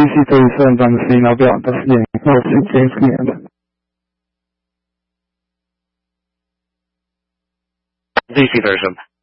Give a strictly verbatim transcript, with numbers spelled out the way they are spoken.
C thirty-seven on the scene. I'll be out investigating. Oh, James Command. D C thirty-seven.